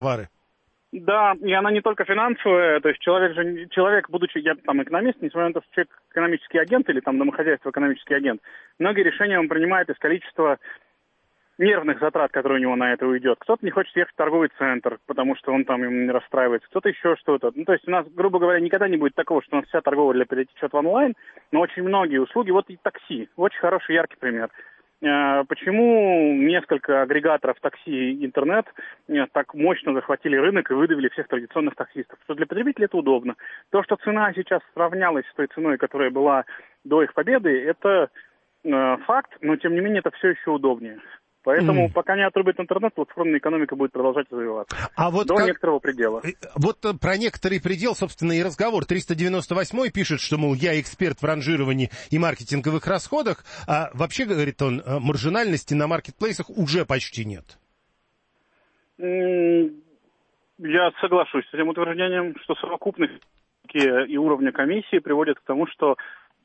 товары. Да, и она не только финансовая, то есть человек, будучи, я там экономист, несмотря на то, что человек экономический агент или там домохозяйство экономический агент, многие решения он принимает из количества нервных затрат, которые у него на это уйдет. Кто-то не хочет ехать в торговый центр, потому что он там им не расстраивается, кто-то еще что-то. Ну, то есть у нас, грубо говоря, никогда не будет такого, что у нас вся торговля перетечет в онлайн, но очень многие услуги, вот и такси, очень хороший, яркий пример. Почему несколько агрегаторов такси и интернет так мощно захватили рынок и выдавили всех традиционных таксистов? Что для потребителя это удобно. То, что цена сейчас сравнялась с той ценой, которая была до их победы, это факт, но тем не менее это все еще удобнее. Поэтому пока не отрубит интернет, платформенная экономика будет продолжать развиваться. До некоторого предела. Вот про некоторый предел, собственно, и разговор. 398-й пишет, что, мол, я эксперт в ранжировании и маркетинговых расходах, а вообще, говорит он, маржинальности на маркетплейсах уже почти нет. Я соглашусь с этим утверждением, что совокупность и уровня комиссии приводят к тому, что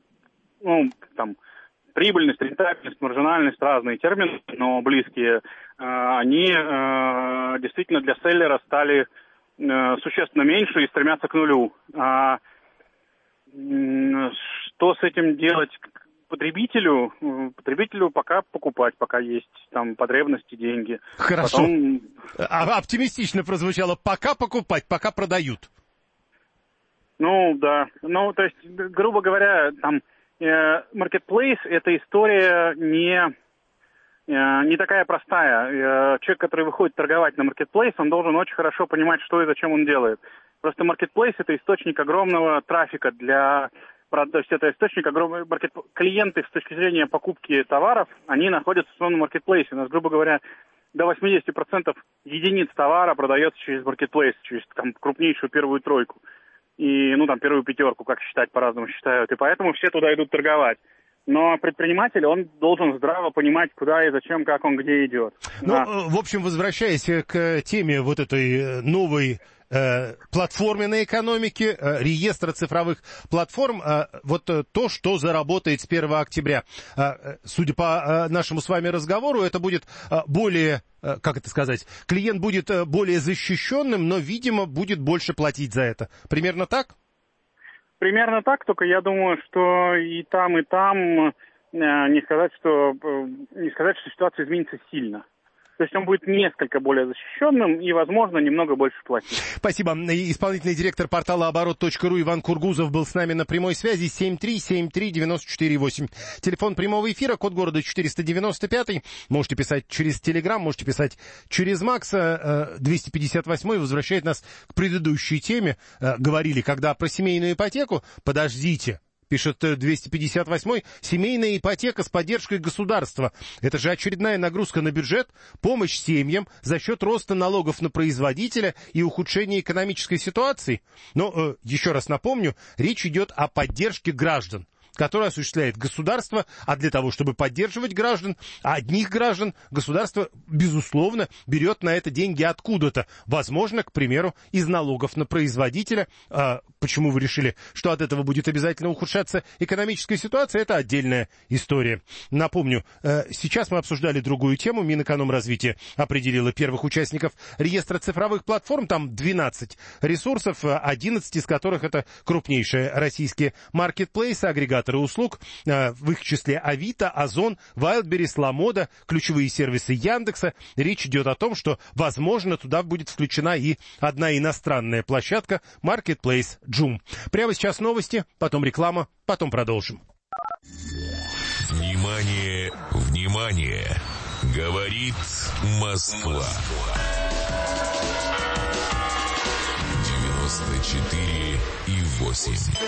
прибыльность, рентабельность, маржинальность, разные термины, но близкие, они действительно для селлера стали существенно меньше и стремятся к нулю. Что с этим делать потребителю? Потребителю пока покупать, пока есть там потребности, деньги. Хорошо. Оптимистично прозвучало. Пока покупать, пока продают. Да. То есть, грубо говоря, там Marketplace – это история не такая простая. Человек, который выходит торговать на Marketplace, он должен очень хорошо понимать, что и зачем он делает. Просто Marketplace – это источник огромного трафика то есть это источник огромного... Клиенты с точки зрения покупки товаров, они находятся в основном на Marketplace. У нас, грубо говоря, до 80% единиц товара продается через Marketplace, через крупнейшую первую тройку. И, первую пятерку, как считать, по-разному считают. И поэтому все туда идут торговать. Но предприниматель, он должен здраво понимать, куда и зачем, как он где идет. В общем, возвращаясь к теме вот этой новой платформенной экономики, реестра цифровых платформ, то, что заработает с 1 октября. Судя по нашему с вами разговору, это будет более, клиент будет более защищенным, но, видимо, будет больше платить за это. Примерно так? Примерно так, только я думаю, что и там, не сказать, что ситуация изменится сильно. То есть он будет несколько более защищенным и, возможно, немного больше платить. Спасибо. Исполнительный директор портала оборот.ру Иван Кургузов был с нами на прямой связи. 7373948. Телефон прямого эфира, код города 495. Можете писать через Телеграм, можете писать через Макса. 258 возвращает нас к предыдущей теме. Говорили, когда про семейную ипотеку. Подождите. Пишет 258-й, семейная ипотека с поддержкой государства. Это же очередная нагрузка на бюджет, помощь семьям за счет роста налогов на производителя и ухудшения экономической ситуации. Но, еще раз напомню, речь идет о поддержке граждан, которую осуществляет государство, а для того, чтобы поддерживать граждан, одних граждан, государство, безусловно, берет на это деньги откуда-то. Возможно, к примеру, из налогов на производителя. Почему вы решили, что от этого будет обязательно ухудшаться экономическая ситуация, это отдельная история. Напомню, сейчас мы обсуждали другую тему. Минэкономразвития определило первых участников реестра цифровых платформ. Там 12 ресурсов, 11 из которых это крупнейшие российские маркетплейсы, агрегаторы услуг, в их числе Авито, Озон, Wildberries, Ламода, ключевые сервисы Яндекса. Речь идет о том, что, возможно, туда будет включена и одна иностранная площадка Marketplace Joom. Прямо сейчас новости, потом реклама, потом продолжим. Внимание, внимание! Говорит Москва. 94,8.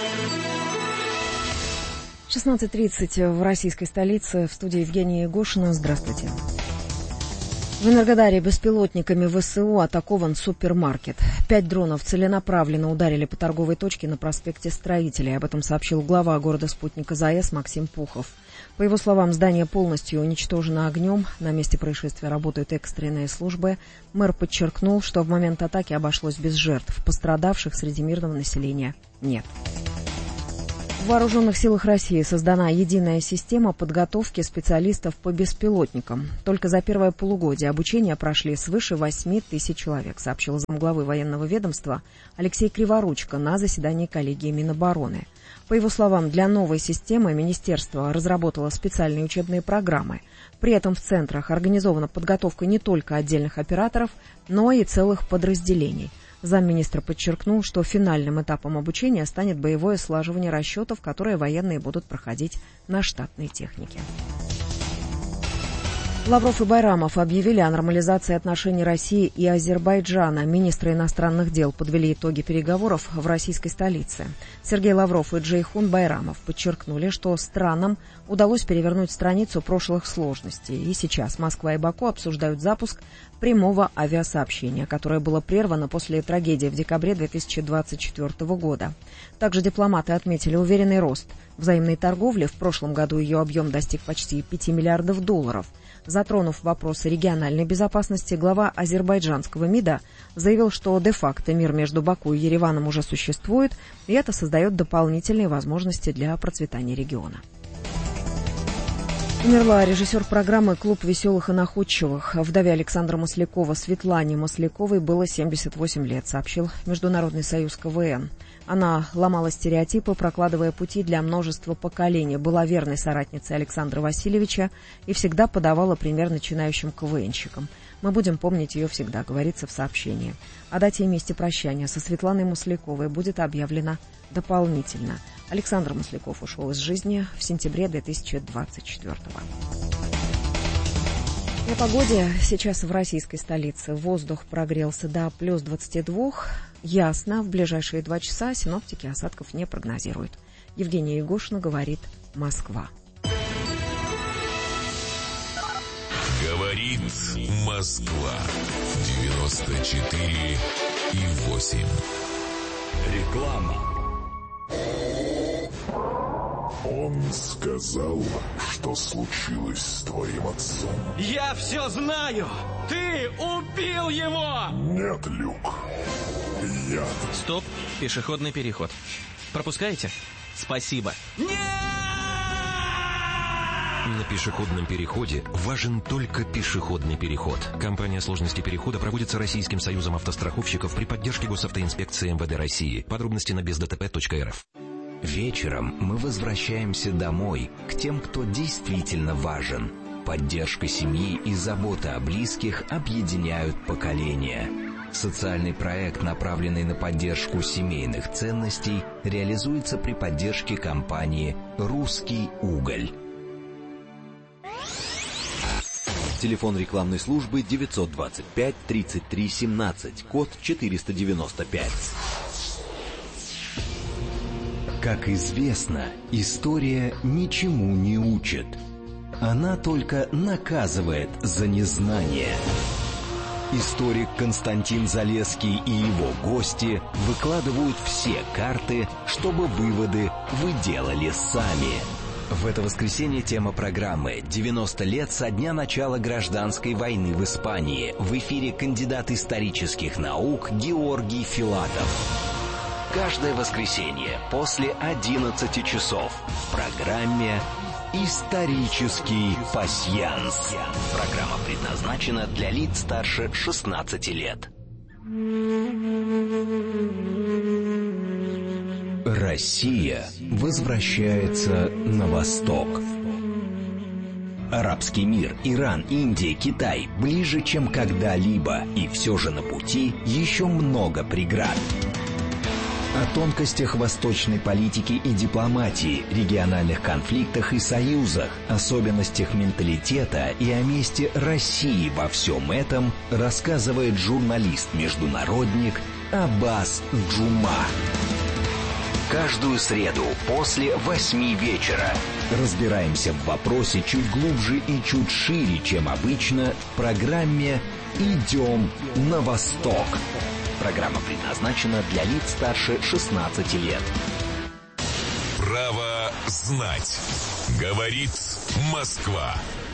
16:30 в российской столице. В студии Евгения Егошина. Здравствуйте. В Энергодаре беспилотниками ВСУ атакован супермаркет. 5 дронов целенаправленно ударили по торговой точке на проспекте Строителей. Об этом сообщил глава города-спутника ЗАЭС Максим Пухов. По его словам, здание полностью уничтожено огнем. На месте происшествия работают экстренные службы. Мэр подчеркнул, что в момент атаки обошлось без жертв. Пострадавших среди мирного населения нет. Вооруженных силах России создана единая система подготовки специалистов по беспилотникам. Только за первое полугодие обучения прошли свыше 8 тысяч человек, сообщил замглавы военного ведомства Алексей Криворучко на заседании коллегии Минобороны. По его словам, для новой системы министерство разработало специальные учебные программы. При этом в центрах организована подготовка не только отдельных операторов, но и целых подразделений. Замминистра подчеркнул, что финальным этапом обучения станет боевое слаживание расчетов, которые военные будут проходить на штатной технике. Лавров и Байрамов объявили о нормализации отношений России и Азербайджана. Министры иностранных дел подвели итоги переговоров в российской столице. Сергей Лавров и Джейхун Байрамов подчеркнули, что странам удалось перевернуть страницу прошлых сложностей. И сейчас Москва и Баку обсуждают запуск прямого авиасообщения, которое было прервано после трагедии в декабре 2024 года. Также дипломаты отметили уверенный рост взаимной торговли. В прошлом году ее объем достиг почти 5 миллиардов долларов. Затронув вопросы региональной безопасности, глава азербайджанского МИДа заявил, что де-факто мир между Баку и Ереваном уже существует, и это создает дополнительные возможности для процветания региона. Умерла режиссер программы «Клуб веселых и находчивых». Вдове Александра Маслякова Светлане Масляковой было 78 лет, сообщил Международный союз КВН. Она ломала стереотипы, прокладывая пути для множества поколений, была верной соратницей Александра Васильевича и всегда подавала пример начинающим КВНщикам. Мы будем помнить ее всегда, говорится в сообщении. О дате и месте прощания со Светланой Масляковой будет объявлено дополнительно. Александр Масляков ушел из жизни в сентябре 2024-го. О погоде. Сейчас в российской столице воздух прогрелся до плюс 22. Ясно. В ближайшие 2 часа синоптики осадков не прогнозируют. Евгения Егошина говорит «Москва». Говорит Москва. 94,8. Реклама. Он сказал, что случилось с твоим отцом. Я все знаю! Ты убил его! Нет, Люк. Я. Стоп, пешеходный переход. Пропускаете? Спасибо. Нет! На пешеходном переходе важен только пешеходный переход. Кампания сложности перехода проводится Российским союзом автостраховщиков при поддержке Госавтоинспекции МВД России. Подробности на бездтп.рф. Вечером мы возвращаемся домой, к тем, кто действительно важен. Поддержка семьи и забота о близких объединяют поколения. Социальный проект, направленный на поддержку семейных ценностей, реализуется при поддержке компании «Русский уголь». Телефон рекламной службы 925-33-17, код 495. Как известно, история ничему не учит. Она только наказывает за незнание. Историк Константин Залесский и его гости выкладывают все карты, чтобы выводы вы делали сами. В это воскресенье тема программы «90 лет со дня начала гражданской войны в Испании». В эфире кандидат исторических наук Георгий Филатов. Каждое воскресенье после 11 часов в программе «Исторический пасьянс». Программа предназначена для лиц старше 16 лет. Россия возвращается на восток. Арабский мир, Иран, Индия, Китай ближе, чем когда-либо, и все же на пути еще много преград. О тонкостях восточной политики и дипломатии, региональных конфликтах и союзах, особенностях менталитета и о месте России во всем этом рассказывает журналист-международник Аббас Джума. Каждую среду после 8 вечера разбираемся в вопросе чуть глубже и чуть шире, чем обычно, в программе «Идем на восток». Программа предназначена для лиц старше 16 лет. Право знать. Говорит Москва.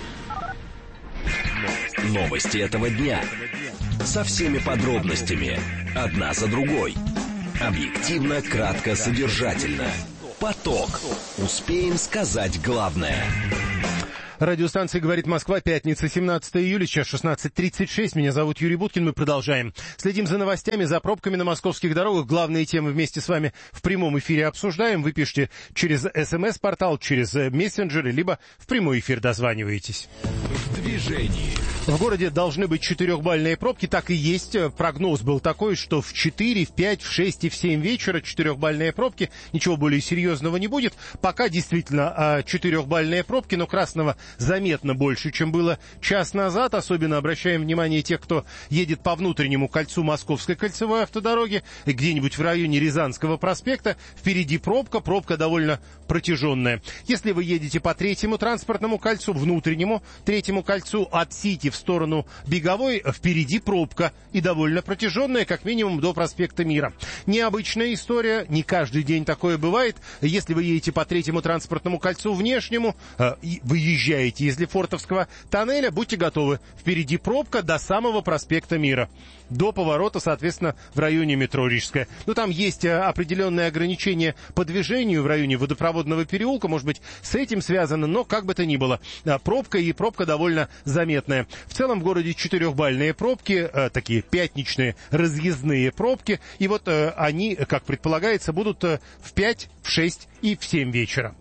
Новости этого дня. Со всеми подробностями. Одна за другой. Объективно, кратко, содержательно. Поток. Успеем сказать главное. Радиостанция «Говорит Москва», пятница, 17 июля, сейчас 16:36. Меня зовут Юрий Буткин, мы продолжаем. Следим за новостями, за пробками на московских дорогах. Главные темы вместе с вами в прямом эфире обсуждаем. Вы пишите через СМС-портал, через мессенджеры, либо в прямой эфир дозваниваетесь. В движении. В городе должны быть 4-бальные пробки, так и есть. Прогноз был такой, что в 4, в 5, в 6 и в 7 вечера 4-бальные пробки. Ничего более серьезного не будет. Пока действительно 4-бальные пробки, но красного заметно больше, чем было час назад. Особенно обращаем внимание тех, кто едет по внутреннему кольцу Московской кольцевой автодороги, где-нибудь в районе Рязанского проспекта. Впереди пробка довольно протяженная. Если вы едете по третьему транспортному кольцу, внутреннему третьему кольцу от Сити в сторону Беговой, впереди пробка и довольно протяженная, как минимум до проспекта Мира. Необычная история, не каждый день такое бывает. Если вы едете по третьему транспортному кольцу внешнему, выезжаете из Лефортовского тоннеля, будьте готовы. Впереди пробка до самого проспекта Мира. До поворота, соответственно, в районе метро Рижская. Но там есть определенные ограничения по движению в районе Водопроводного переулка. Может быть, с этим связано, но как бы то ни было. Пробка довольно заметная. В целом в городе 4-бальные пробки, такие пятничные разъездные пробки. И вот они, как предполагается, будут в 5, в 6 и в 7 вечера.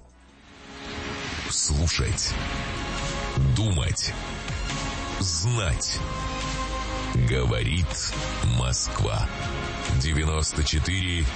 Слушать. Думать. Знать. Говорит Москва. 94,8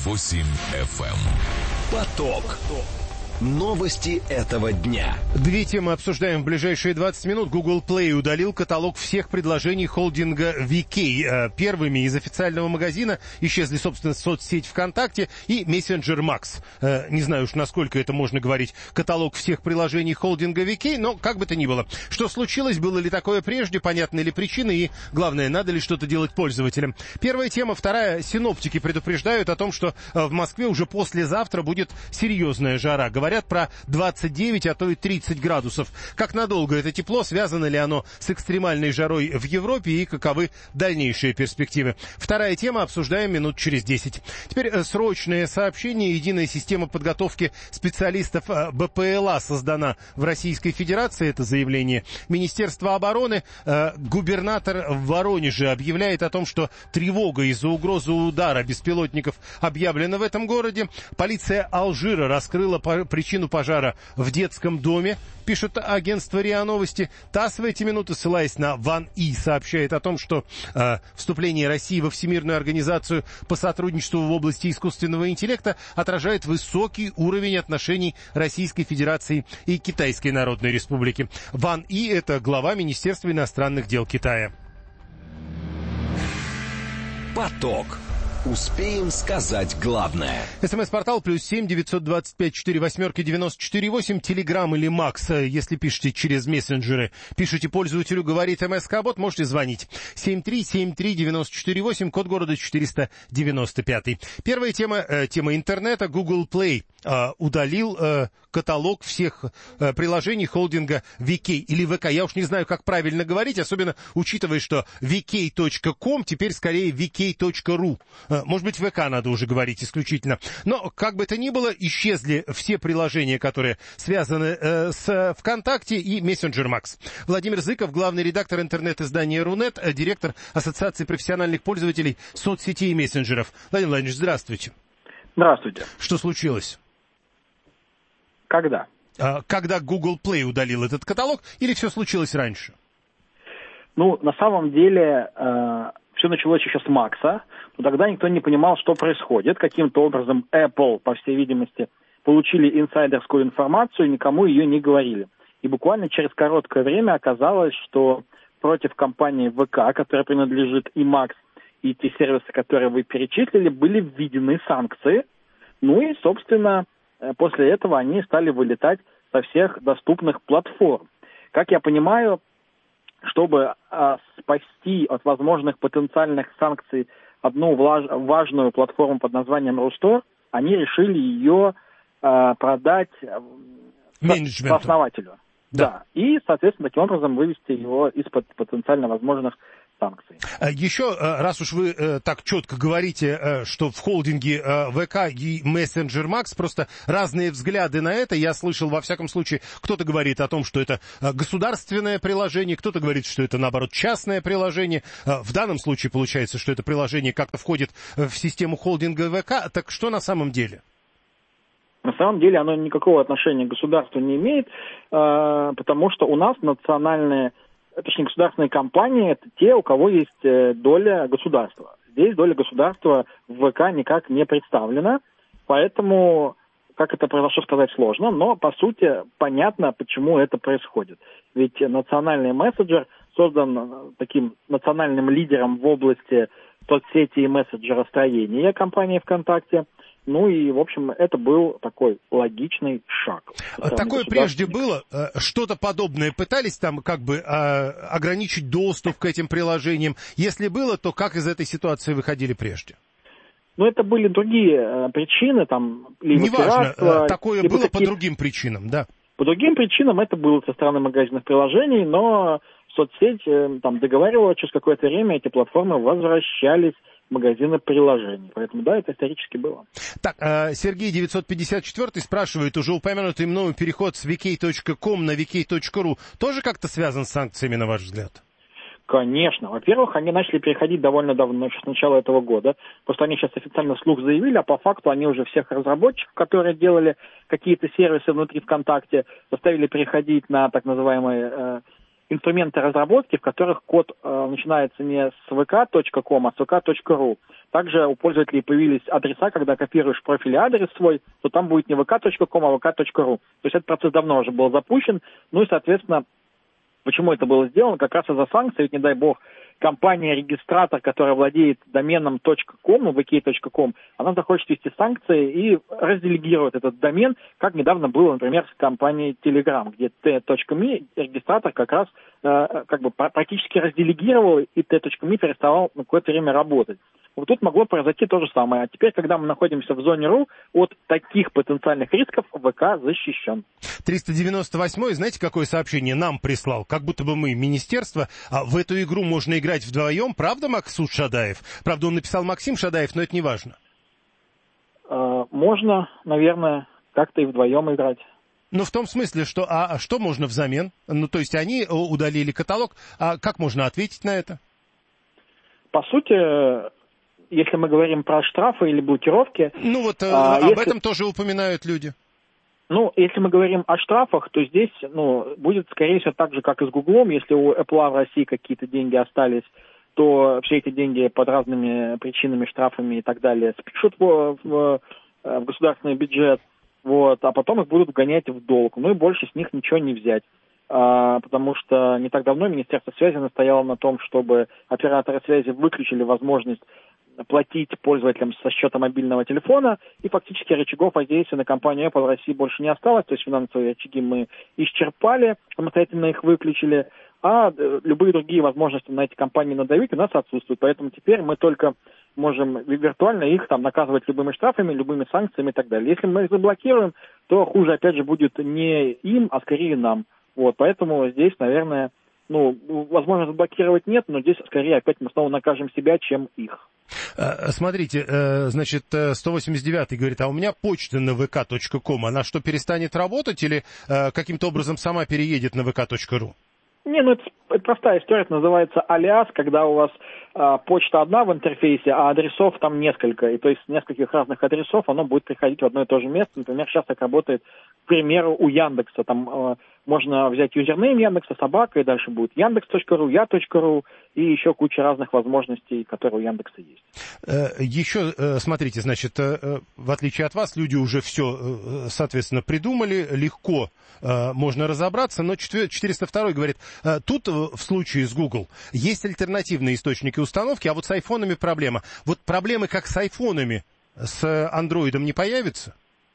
FM. Поток. Новости этого дня. Две темы обсуждаем в ближайшие 20 минут. Google Play удалил каталог всех предложений холдинга VK. Первыми из официального магазина исчезли, собственно, соцсеть ВКонтакте и мессенджер Max. Не знаю уж, насколько это можно говорить, каталог всех приложений холдинга VK, но как бы то ни было. Что случилось, было ли такое прежде, понятны ли причины и, главное, надо ли что-то делать пользователям. Первая тема. Вторая. Синоптики предупреждают о том, что в Москве уже послезавтра будет серьезная жара. Говорят про 29, а то и 30 градусов. Как надолго это тепло, связано ли оно с экстремальной жарой в Европе и каковы дальнейшие перспективы. Вторая тема, обсуждаем минут через 10. Теперь срочное сообщение. Единая система подготовки специалистов БПЛА создана в Российской Федерации. Это заявление Министерства обороны. Губернатор в Воронеже объявляет о том, что тревога из-за угрозы удара беспилотников объявлена в этом городе. Полиция Алжира раскрыла причину пожара в детском доме, пишет агентство РИА Новости. ТАСС в эти минуты, ссылаясь на Ван И, сообщает о том, что вступление России во Всемирную организацию по сотрудничеству в области искусственного интеллекта отражает высокий уровень отношений Российской Федерации и Китайской Народной Республики. Ван И — это глава Министерства иностранных дел Китая. Поток. Успеем сказать главное. СМС-портал +7 925 48 94 8. Телеграм или Макс, если пишете через мессенджеры. Пишите пользователю «Говорит МСК-бот», можете звонить. 7373948, код города 495. Первая тема, тема интернета. Google Play удалил каталог всех приложений холдинга VK или ВК. Я уж не знаю, как правильно говорить, особенно учитывая, что vk.com теперь скорее vk.ru. Может быть, ВК надо уже говорить исключительно. Но, как бы то ни было, исчезли все приложения, которые связаны с ВКонтакте и мессенджер Max. Владимир Зыков, главный редактор интернет-издания Рунет, директор Ассоциации профессиональных пользователей соцсетей и мессенджеров. Владимир Владимирович, здравствуйте. Здравствуйте. Что случилось? Когда? Когда Google Play удалил этот каталог, или все случилось раньше? Ну, на самом деле, все началось еще с Макса, но тогда никто не понимал, что происходит. Каким-то образом Apple, по всей видимости, получили инсайдерскую информацию, никому ее не говорили. И буквально через короткое время оказалось, что против компании ВК, которая принадлежит и Макс, и те сервисы, которые вы перечислили, были введены санкции. Ну и, собственно, после этого они стали вылетать со всех доступных платформ. Как я понимаю, чтобы спасти от возможных потенциальных санкций одну важную платформу под названием Рустор, они решили ее продать основателю. Да. И, соответственно, таким образом вывести его из-под потенциально возможных санкций. Еще, раз уж вы так четко говорите, что в холдинге ВК и Messenger Max просто разные взгляды на это, я слышал, во всяком случае, кто-то говорит о том, что это государственное приложение, кто-то говорит, что это, наоборот, частное приложение. В данном случае получается, что это приложение как-то входит в систему холдинга ВК. Так что на самом деле? На самом деле оно никакого отношения к государству не имеет, потому что у нас национальные, точнее государственные компании, это те, у кого есть доля государства. Здесь доля государства в ВК никак не представлена, поэтому, как это произошло, сказать сложно, но по сути понятно, почему это происходит. Ведь национальный мессенджер создан таким национальным лидером в области соцсети и мессенджеростроения компании ВКонтакте. Ну и, в общем, это был такой логичный шаг. Такое прежде было? Что-то подобное пытались там как бы ограничить доступ к этим приложениям? Если было, то как из этой ситуации выходили прежде? Ну, это были другие причины, там, либо неважно, такое было по другим причинам, да? По другим причинам это было со стороны магазинных приложений, но соцсеть там договаривала, через какое-то время эти платформы возвращались в магазины приложений. Поэтому, да, это исторически было. Так, Сергей 954 спрашивает, уже упомянутый мною переход с vk.com на vk.ru тоже как-то связан с санкциями, на ваш взгляд? Конечно. Во-первых, они начали переходить довольно давно, еще с начала этого года. Просто они сейчас официально вслух заявили, а по факту они уже всех разработчиков, которые делали какие-то сервисы внутри ВКонтакте, заставили переходить на так называемые инструменты разработки, в которых код начинается не с vk.com, а с vk.ru. Также у пользователей появились адреса, когда копируешь профиль и адрес свой, то там будет не vk.com, а vk.ru. То есть этот процесс давно уже был запущен. Ну и, соответственно, почему это было сделано? Как раз из-за санкций, ведь, не дай бог, компания-регистратор, которая владеет доменом .com, vk.com, она захочет ввести санкции и разделегирует этот домен, как недавно было, например, с компанией Telegram, где t.me регистратор как раз как бы практически разделегировал, и t.me переставал на какое-то время работать. Вот тут могло произойти то же самое. А теперь, когда мы находимся в зоне РУ, от таких потенциальных рисков ВК защищен. 398-й, знаете, какое сообщение нам прислал? Как будто бы мы, министерство, в эту игру можно играть вдвоем. Правда, Максут Шадаев? Правда, он написал Максим Шадаев, но это не важно. Можно, наверное, как-то и вдвоем играть. Ну, в том смысле, что что можно взамен? Ну, то есть они удалили каталог. А как можно ответить на это? По сути, если мы говорим про штрафы или блокировки... Ну, вот об этом тоже упоминают люди. Ну, если мы говорим о штрафах, то здесь, будет, скорее всего, так же, как и с Гуглом. Если у Apple в России какие-то деньги остались, то все эти деньги под разными причинами, штрафами и так далее спишут в государственный бюджет, а потом их будут вгонять в долг. Ну и больше с них ничего не взять. Потому что не так давно Министерство связи настояло на том, чтобы операторы связи выключили возможность платить пользователям со счета мобильного телефона, и фактически рычагов воздействия на компанию Apple в России больше не осталось, то есть финансовые рычаги мы исчерпали, самостоятельно их выключили, а любые другие возможности на эти компании надавить у нас отсутствуют, поэтому теперь мы только можем виртуально их там наказывать любыми штрафами, любыми санкциями и так далее. Если мы их заблокируем, то хуже опять же будет не им, а скорее нам. Поэтому здесь, наверное, возможно, заблокировать нет, но здесь скорее опять мы снова накажем себя, чем их. Смотрите, значит, 189-й говорит, а у меня почта на vk.com, она что, перестанет работать или каким-то образом сама переедет на vk.ru? Не, это простая история, это называется алиас, когда у вас почта одна в интерфейсе, а адресов там несколько, и то есть с нескольких разных адресов оно будет приходить в одно и то же место. Например, сейчас так работает, к примеру, у Яндекса, там можно взять юзернейм Яндекса, собака, и дальше будет Яндекс.ру, я.ру, и еще куча разных возможностей, которые у Яндекса есть. Еще, смотрите, значит, в отличие от вас, люди уже все, соответственно, придумали, легко можно разобраться, но 402 говорит, тут в случае с Google есть альтернативные источники установки, а вот с айфонами проблема. Вот проблемы как с айфонами, с андроидом не появятся?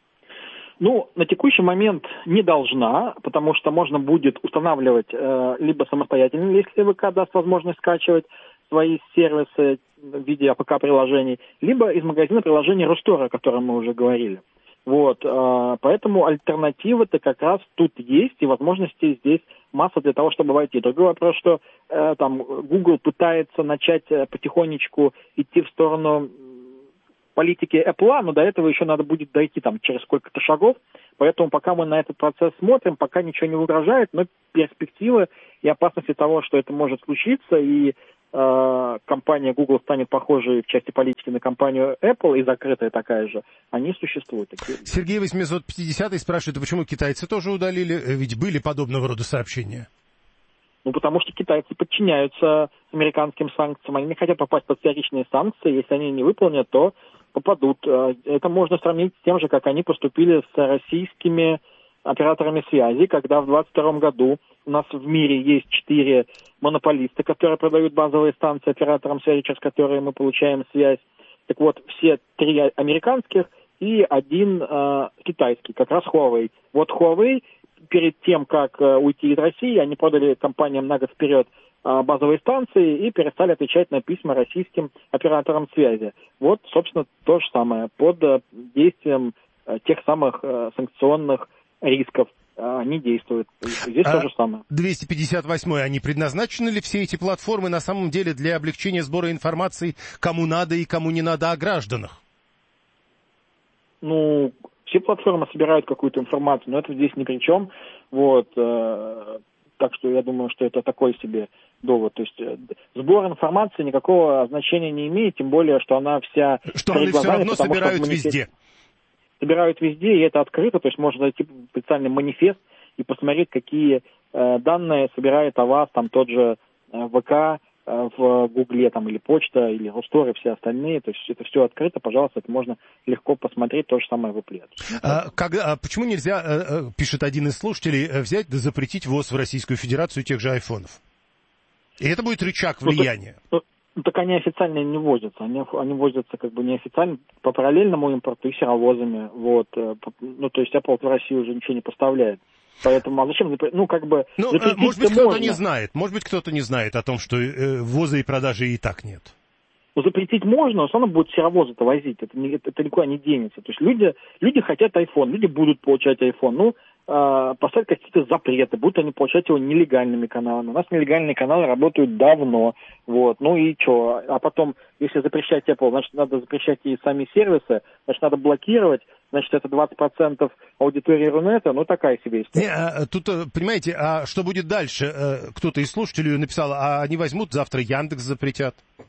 На текущий момент не должна, потому что можно будет устанавливать либо самостоятельно, если ВК даст возможность скачивать свои сервисы в виде АПК-приложений, либо из магазина приложений Рустора, о котором мы уже говорили. Поэтому альтернатива-то как раз тут есть, и возможностей здесь масса для того, чтобы войти. Другой вопрос, что там Google пытается начать потихонечку идти в сторону политики Apple, но до этого еще надо будет дойти там через сколько-то шагов. Поэтому пока мы на этот процесс смотрим, пока ничего не угрожает, но перспективы и опасности того, что это может случиться, и компания Google станет похожей в части политики на компанию Apple, и закрытая такая же, они существуют. Сергей 850 спрашивает, а почему китайцы тоже удалили? Ведь были подобного рода сообщения. Ну, потому что китайцы подчиняются американским санкциям. Они не хотят попасть под вторичные санкции. Если они не выполнят, то попадут. Это можно сравнить с тем же, как они поступили с российскими операторами связи, когда в 2022 году у нас в мире есть 4 монополиста, которые продают базовые станции операторам связи, через которые мы получаем связь. Так вот, все 3 американских и 1 китайский, как раз Huawei. Вот Huawei перед тем, как уйти из России, они продали компаниям на год вперед базовые станции и перестали отвечать на письма российским операторам связи. Вот, собственно, то же самое. Под действием тех самых санкционных рисков они действуют. Здесь то же самое. 258-й, они предназначены ли все эти платформы на самом деле для облегчения сбора информации, кому надо и кому не надо о гражданах? Ну, все платформы собирают какую-то информацию, но это здесь ни при чем. Вот, так что я думаю, что это такой себе довод. То есть сбор информации никакого значения не имеет, тем более, что она вся... Что они все равно собирают везде. Собирают везде, и это открыто, то есть можно зайти в специальный манифест и посмотреть, какие данные собирает о вас, там тот же ВК, в Гугле там или почта, или Ростор, и все остальные. То есть это все открыто, пожалуйста, это можно легко посмотреть, то же самое в Apple. Почему нельзя, пишет один из слушателей, взять да запретить ввоз в Российскую Федерацию тех же айфонов? И это будет рычаг влияния. Так они официально не возятся. Они возятся как бы неофициально по параллельному импорту и серовозами. Вот. Ну, то есть Apple в Россию уже ничего не поставляет. Поэтому, а зачем? Ну, как бы... может быть, кто-то не знает. Может быть, кто-то не знает о том, что ввоза и продажи и так нет. Ну, запретить можно, но все равно будет серовозы-то возить. Это никуда не денется. То есть люди хотят iPhone, люди будут получать iPhone. Ну, поставить какие-то запреты, будут они получать его нелегальными каналами. У нас нелегальные каналы работают давно. Вот. Ну и что? А потом, если запрещать Apple, значит, надо запрещать и сами сервисы, значит, надо блокировать. Значит, это 20% аудитории Рунета, ну, такая себе история. Тут, понимаете, а что будет дальше? Кто-то из слушателей написал, а они возьмут, завтра Яндекс запретят?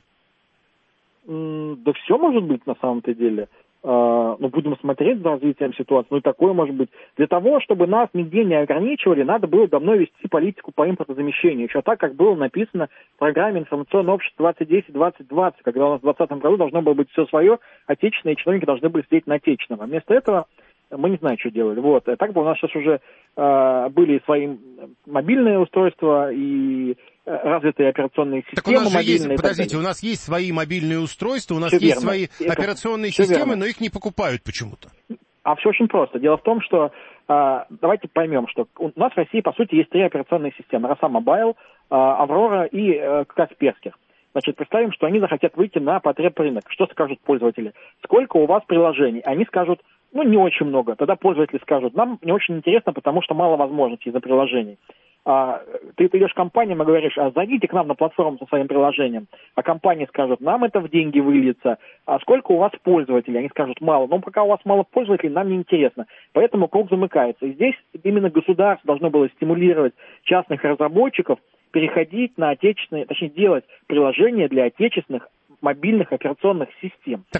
Да все может быть на самом-то деле. Ну, будем смотреть за развитием ситуации. Ну, и такое может быть. Для того, чтобы нас нигде не ограничивали, надо было давно вести политику по импортозамещению. Еще так, как было написано в программе информационного общества 2010-2020, когда у нас в 2020 году должно было быть все свое, отечественное, и чиновники должны были сидеть на отечественном. А вместо этого мы не знаем, что делали. Вот. А так бы у нас сейчас уже были свои мобильные устройства и развитые операционные системы. Так у нас же есть, подождите, у нас есть свои мобильные устройства, у нас есть свои операционные системы, но их не покупают почему-то. А все очень просто. Дело в том, что давайте поймем, что у нас в России, по сути, есть 3 операционные системы. Роса Мобайл, Аврора и Касперских. Значит, представим, что они захотят выйти на потребрынок. Что скажут пользователи? Сколько у вас приложений? Они скажут, ну, не очень много. Тогда пользователи скажут, нам не очень интересно, потому что мало возможностей из-за приложений. Ты идешь к компаниям и говоришь, зайдите к нам на платформу со своим приложением. А компании скажут, нам это в деньги выльется. А сколько у вас пользователей? Они скажут, мало. Но пока у вас мало пользователей, нам не интересно. Поэтому круг замыкается. И здесь именно государство должно было стимулировать частных разработчиков переходить на отечественные, точнее, делать приложения для отечественных мобильных операционных систем. Так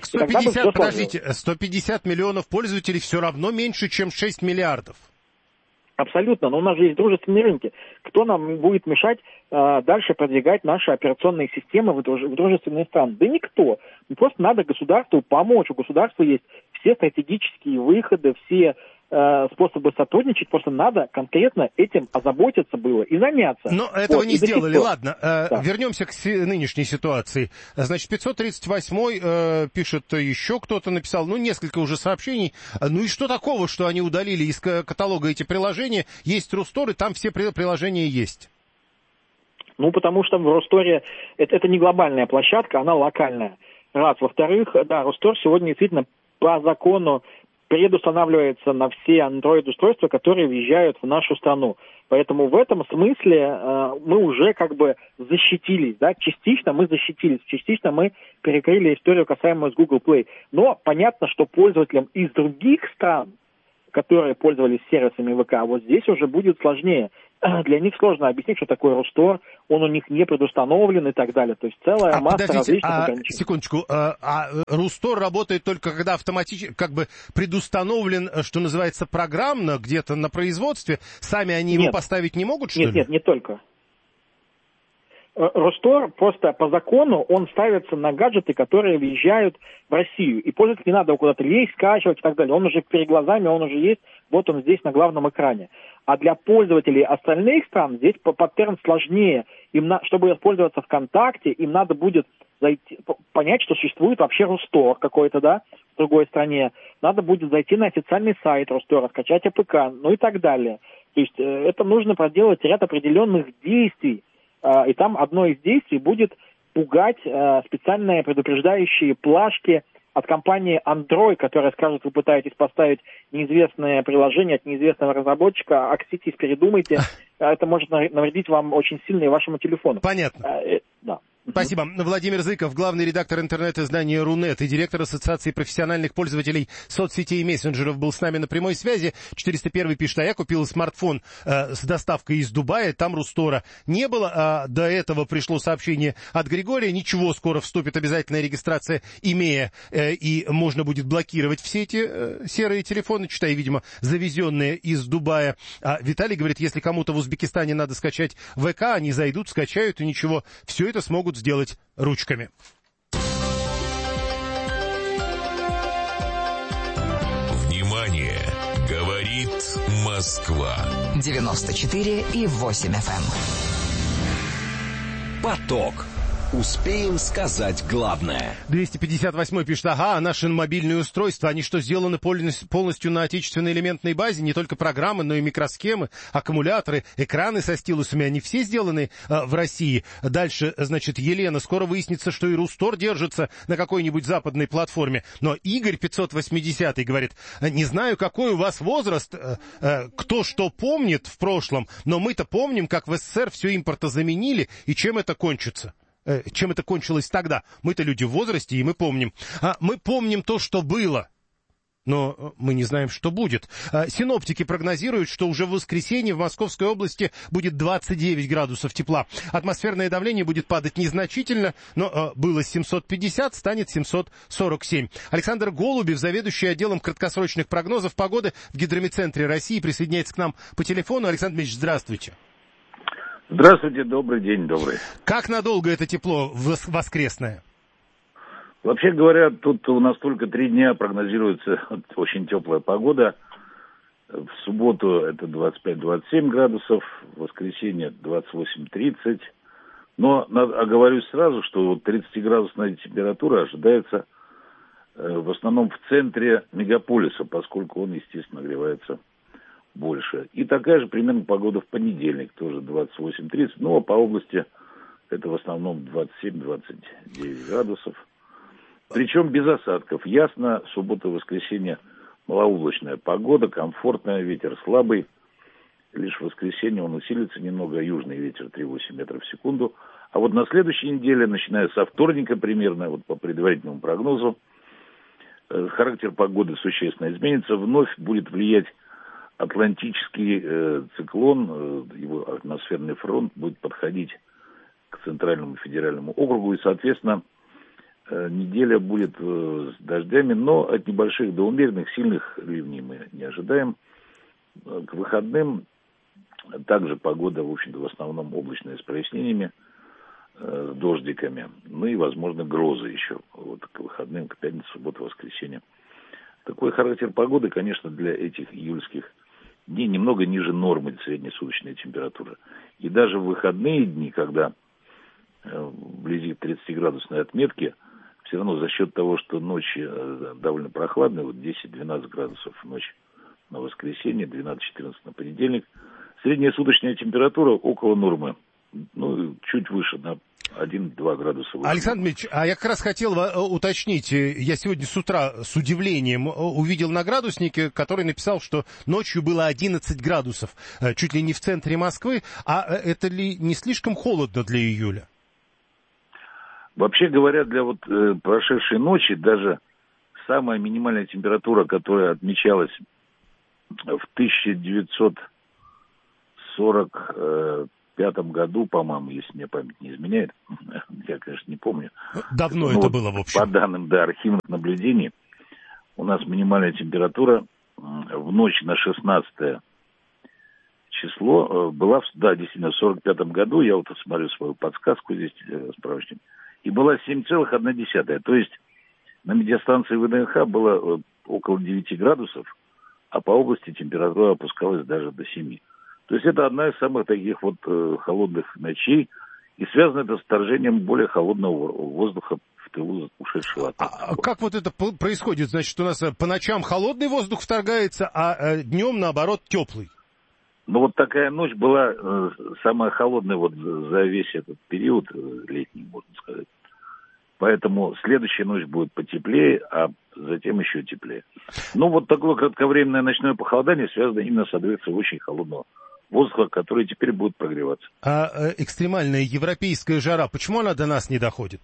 150 миллионов пользователей все равно меньше, чем 6 миллиардов. Абсолютно, но у нас же есть дружественные рынки. Кто нам будет мешать дальше продвигать наши операционные системы в дружественные страны? Да никто. Просто надо государству помочь. У государства есть все стратегические выходы, все способы сотрудничать. Просто надо конкретно этим озаботиться было и заняться. Но этого не сделали. Ладно, вернемся к нынешней ситуации. Значит, 538-й пишет еще кто-то написал, несколько уже сообщений. Ну и что такого, что они удалили из каталога эти приложения? Есть Рустор, и там все приложения есть. Ну, потому что в Русторе это не глобальная площадка, она локальная. Раз. Во-вторых, да, Рустор сегодня действительно по закону предустанавливается на все Android-устройства, которые въезжают в нашу страну. Поэтому в этом смысле мы уже как бы защитились, да, частично мы защитились, частично мы перекрыли историю, касаемую с Google Play. Но понятно, что пользователям из других стран, которые пользовались сервисами ВК, вот здесь уже будет сложнее. Для них сложно объяснить, что такое Рустор, он у них не предустановлен и так далее. То есть целая масса различных ограничений. Секундочку, Рустор работает только когда автоматически, как бы предустановлен, что называется, программно, где-то на производстве, сами они его поставить не могут, что ли? Нет, не только. Рустор просто по закону, он ставится на гаджеты, которые въезжают в Россию. И пользователю не надо куда-то лезть, скачивать и так далее. Он уже перед глазами, он уже есть, вот он здесь на главном экране. А для пользователей остальных стран здесь паттерн сложнее. Чтобы пользоваться ВКонтакте, им надо будет понять, что существует вообще Рустор какой-то, да, в другой стране. Надо будет зайти на официальный сайт Рустора, скачать АПК, ну и так далее. То есть это нужно проделать ряд определенных действий. И там одно из действий будет пугать специальные предупреждающие плашки от компании Android, которая скажет, вы пытаетесь поставить неизвестное приложение от неизвестного разработчика, окститесь, передумайте, это может навредить вам очень сильно и вашему телефону. Понятно. Да. Спасибо. Владимир Зыков, главный редактор интернет-издания Рунет и директор Ассоциации профессиональных пользователей соцсетей и мессенджеров, был с нами на прямой связи. 401 пишет, а я купил смартфон с доставкой из Дубая, там Рустора не было, а до этого пришло сообщение от Григория, ничего, скоро вступит обязательная регистрация имея, и можно будет блокировать все эти серые телефоны, читай, видимо, завезенные из Дубая. А Виталий говорит, если кому-то в Узбекистане надо скачать ВК, они зайдут, скачают и ничего, все это смогут сделать ручками. Внимание! Говорит Москва. 94,8 FM. Поток. Успеем сказать главное. 258 пишет, ага, наши мобильные устройства, они что, сделаны полностью на отечественной элементной базе? Не только программы, но и микросхемы, аккумуляторы, экраны со стилусами, они все сделаны в России. Дальше, значит, Елена, скоро выяснится, что и Рустор держится на какой-нибудь западной платформе. Но Игорь 580 говорит, не знаю, какой у вас возраст, кто что помнит в прошлом, но мы-то помним, как в СССР все импортозаменили и чем это кончится. Чем это кончилось тогда. Мы-то люди в возрасте, и мы помним. Мы помним то, что было, но мы не знаем, что будет. Синоптики прогнозируют, что уже в воскресенье в Московской области будет 29 градусов тепла. Атмосферное давление будет падать незначительно, но было 750, станет 747. Александр Голубев, заведующий отделом краткосрочных прогнозов погоды в Гидромедцентре России, присоединяется к нам по телефону. Александр Дмитриевич, здравствуйте. Здравствуйте, добрый день, добрый. Как надолго это тепло воскресное? Вообще говоря, тут у нас только 3 дня прогнозируется очень теплая погода. В субботу это 25-27 градусов, в воскресенье 28-30. Но оговорюсь сразу, что 30-градусная температура ожидается в основном в центре мегаполиса, поскольку он, естественно, нагревается больше. И такая же примерно погода в понедельник, тоже 28-30. Ну, а по области это в основном 27-29 градусов. Причем без осадков. Ясно, суббота и воскресенье малооблачная погода, комфортная, ветер слабый. Лишь в воскресенье он усилится немного, южный ветер 3,8 метров в секунду. А вот на следующей неделе, начиная со вторника примерно, вот по предварительному прогнозу, характер погоды существенно изменится. Вновь будет влиять Атлантический циклон, его атмосферный фронт будет подходить к Центральному федеральному округу, и, соответственно, неделя будет с дождями, но от небольших до умеренных, сильных ливней мы не ожидаем. К выходным также погода, в общем-то, в основном облачная с прояснениями, с дождиками, ну и, возможно, грозы еще вот к выходным, к пятнице, субботу, воскресенье. Такой характер погоды, конечно, для этих июльских дней немного ниже нормы среднесуточной температуры. И даже в выходные дни, когда вблизи 30-градусной отметки, все равно за счет того, что ночи довольно прохладные, вот 10-12 градусов в ночь на воскресенье, 12-14 на понедельник, средняя суточная температура около нормы, ну, чуть выше, на 1-2 градуса выше. Александр Дмитриевич, а я как раз хотел уточнить. Я сегодня с утра с удивлением увидел на градуснике, который написал, что ночью было 11 градусов, чуть ли не в центре Москвы. А это ли не слишком холодно для июля? Вообще говоря, для вот прошедшей ночи даже самая минимальная температура, которая отмечалась в 1945 году, по-моему, если мне память не изменяет, я, конечно, не помню. Давно это было, в общем. По данным, архивных наблюдений, у нас минимальная температура в ночь на 16 число была, действительно, в 45 году, я вот смотрю свою подсказку здесь, справочник, и была 7,1. То есть на медиастанции ВДНХ было около 9 градусов, а по области температура опускалась даже до 7. То есть это одна из самых таких вот холодных ночей, и связано это с вторжением более холодного воздуха в тылу ушедшего атака. А как вот это происходит? Значит, у нас по ночам холодный воздух вторгается, а днем, наоборот, теплый? Ну, вот такая ночь была самая холодная вот за весь этот период летний, можно сказать. Поэтому следующая ночь будет потеплее, а затем еще теплее. Ну, вот такое кратковременное ночное похолодание связано именно с адвенцией очень холодного воздуха, который теперь будет прогреваться. А экстремальная европейская жара, почему она до нас не доходит?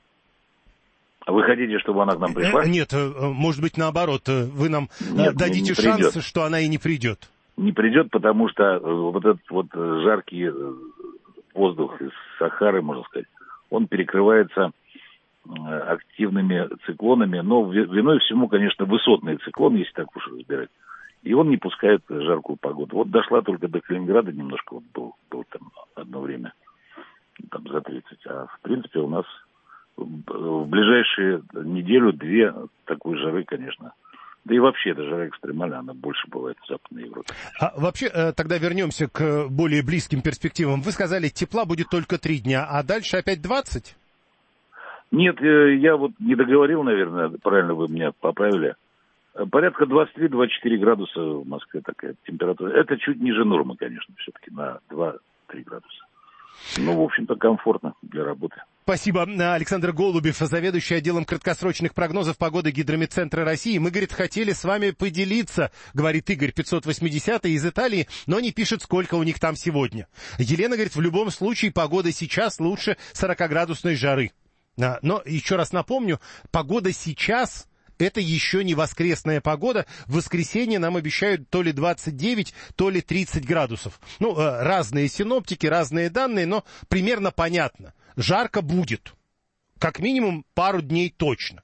А вы хотите, чтобы она к нам пришла? Нет, может быть, наоборот. Вы нам дадите шанс, что она и не придет. Не придет, потому что вот этот вот жаркий воздух из Сахары, можно сказать, он перекрывается активными циклонами, но виной всему, конечно, высотный циклон, если так уж разбирать. И он не пускает жаркую погоду. Вот дошла только до Калининграда немножко, вот был там одно время, там за 30. А в принципе у нас в ближайшие неделю-две такой жары, конечно. Да и вообще эта жара экстремальная, она больше бывает в Западной Европе. А вообще, тогда вернемся к более близким перспективам. Вы сказали, тепла будет только 3 дня, а дальше опять 20? Нет, я вот не договорил, наверное, правильно вы меня поправили. Порядка 23-24 градуса в Москве такая температура. Это чуть ниже нормы, конечно, все-таки на 2-3 градуса. Ну, в общем-то, комфортно для работы. Спасибо. Александр Голубев, заведующий отделом краткосрочных прогнозов погоды Гидрометцентра России. Мы, говорит, хотели с вами поделиться, говорит Игорь 580 из Италии, но не пишет, сколько у них там сегодня. Елена говорит, в любом случае погода сейчас лучше 40-градусной жары. Но еще раз напомню, погода сейчас... Это еще не воскресная погода. В воскресенье нам обещают то ли 29, то ли 30 градусов. Ну, разные синоптики, разные данные, но примерно понятно. Жарко будет. Как минимум пару дней точно.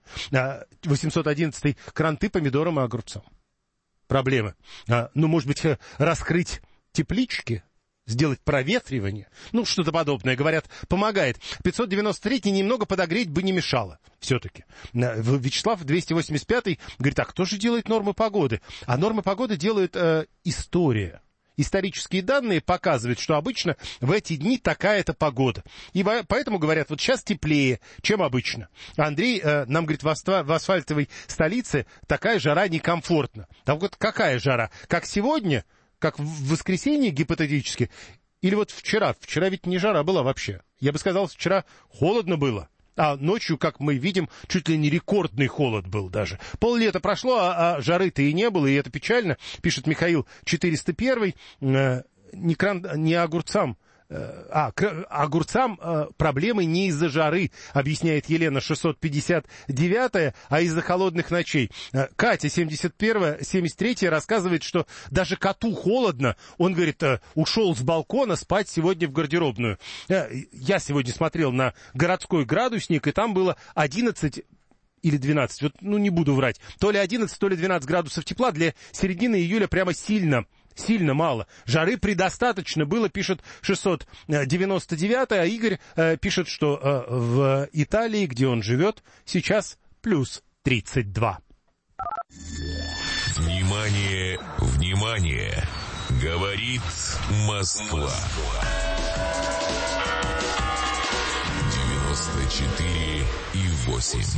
811-й кранты помидорам и огурцам. Проблемы. Ну, может быть, раскрыть теплички? Сделать проветривание, ну, что-то подобное, говорят, помогает. 593-й немного подогреть бы не мешало, все-таки. Вячеслав 285-й говорит, а кто же делает нормы погоды? А нормы погоды делает история. Исторические данные показывают, что обычно в эти дни такая-то погода. И поэтому говорят, вот сейчас теплее, чем обычно. Андрей нам говорит, в асфальтовой столице такая жара некомфортна. Так вот, какая жара? Как сегодня? Как в воскресенье гипотетически? Или вот вчера? Вчера ведь не жара была вообще. Я бы сказал, вчера холодно было. А ночью, как мы видим, чуть ли не рекордный холод был даже. Пол-лета прошло, а жары-то и не было, и это печально. Пишет Михаил 401. Не огурцам. Огурцам проблемы не из-за жары, объясняет Елена 659, а из-за холодных ночей. Катя 73 рассказывает, что даже коту холодно. Он, говорит, ушел с балкона спать сегодня в гардеробную. Я сегодня смотрел на городской градусник, и там было 11 или 12, вот, ну не буду врать, то ли 11, то ли 12 градусов тепла. Для середины июля прямо сильно мало. Жары предостаточно было, пишет 699, а Игорь пишет, что в Италии, где он живет, сейчас плюс 32. Внимание, внимание! Говорит Москва. 94,8.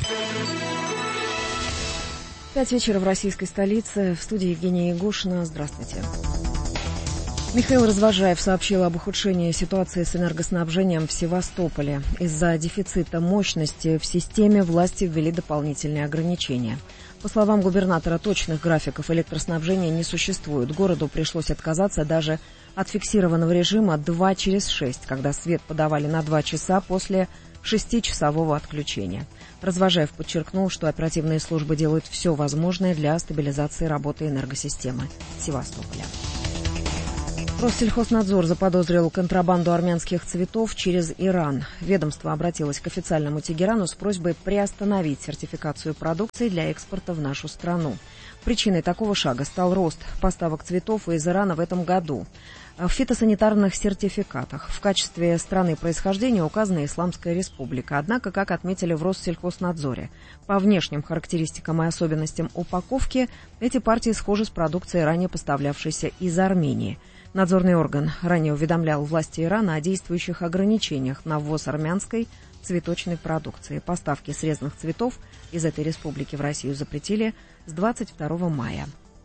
5 вечера в российской столице. В студии Евгения Егошина. Здравствуйте. Михаил Развожаев сообщил об ухудшении ситуации с энергоснабжением в Севастополе. Из-за дефицита мощности в системе власти ввели дополнительные ограничения. По словам губернатора, точных графиков электроснабжения не существует. Городу пришлось отказаться даже от фиксированного режима 2 через 6, когда свет подавали на 2 часа после 6-часового отключения. Развожаев подчеркнул, что оперативные службы делают все возможное для стабилизации работы энергосистемы Севастополя. Россельхознадзор заподозрил контрабанду армянских цветов через Иран. Ведомство обратилось к официальному Тегерану с просьбой приостановить сертификацию продукции для экспорта в нашу страну. Причиной такого шага стал рост поставок цветов из Ирана в этом году. В фитосанитарных сертификатах в качестве страны происхождения указана Исламская Республика. Однако, как отметили в Россельхознадзоре, по внешним характеристикам и особенностям упаковки эти партии схожи с продукцией, ранее поставлявшейся из Армении. Надзорный орган ранее уведомлял власти Ирана о действующих ограничениях на ввоз армянской цветочной продукции. Поставки срезанных цветов из этой республики в Россию запретили с 22 мая.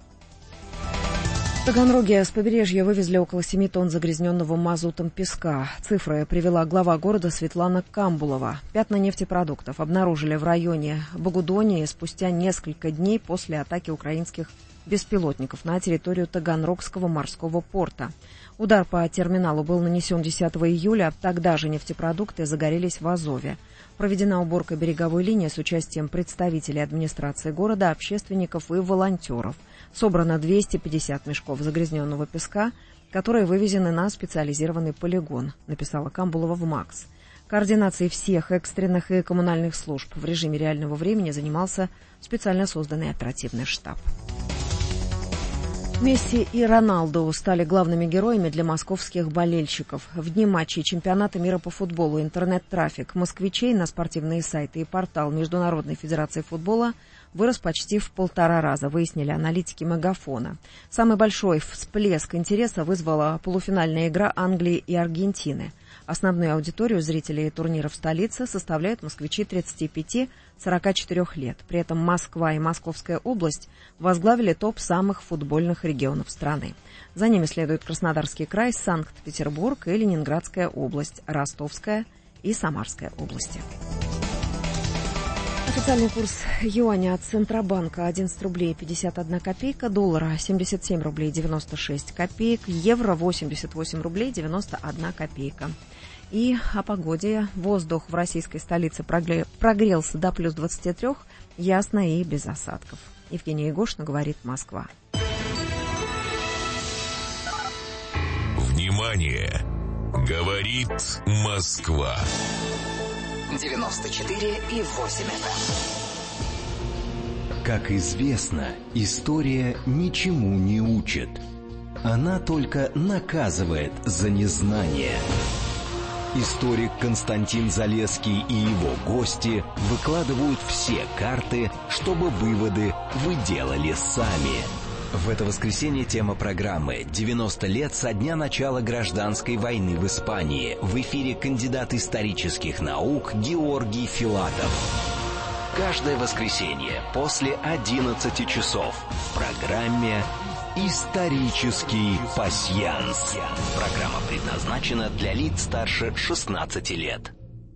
В Таганроге с побережья вывезли около 7 тонн загрязненного мазутом песка. Цифры привела глава города Светлана Камбулова. Пятна нефтепродуктов обнаружили в районе Богудонии спустя несколько дней после атаки украинских беспилотников на территорию Таганрогского морского порта. Удар по терминалу был нанесен 10 июля. Тогда же нефтепродукты загорелись в Азове. Проведена уборка береговой линии с участием представителей администрации города, общественников и волонтеров. Собрано 250 мешков загрязненного песка, которые вывезены на специализированный полигон, написала Камбулова в МАКС. Координацией всех экстренных и коммунальных служб в режиме реального времени занимался специально созданный оперативный штаб. Месси и Роналду стали главными героями для московских болельщиков. В дни матчей чемпионата мира по футболу интернет-трафик москвичей на спортивные сайты и портал Международной федерации футбола вырос почти в 1,5 раза, выяснили аналитики Мегафона. Самый большой всплеск интереса вызвала полуфинальная игра Англии и Аргентины. Основную аудиторию зрителей турнира в столице составляют москвичи 35-44 лет. При этом Москва и Московская область возглавили топ самых футбольных регионов страны. За ними следуют Краснодарский край, Санкт-Петербург и Ленинградская область, Ростовская и Самарская области. Официальный курс юаня от Центробанка 11 рублей 51 копейка, доллара 77 рублей 96 копеек, евро 88 рублей 91 копейка. И о погоде. Воздух в российской столице прогрелся до плюс 23, ясно и без осадков. Евгения Егошина, говорит Москва. Внимание! Говорит Москва. 94,8 FM. Как известно, история ничему не учит. Она только наказывает за незнание. Историк Константин Залесский и его гости выкладывают все карты, чтобы выводы вы делали сами. В это воскресенье тема программы «90 лет со дня начала гражданской войны в Испании». В эфире кандидат исторических наук Георгий Филатов. Каждое воскресенье после 11 часов в программе «Исторический пасьянс». Программа предназначена для лиц старше 16 лет.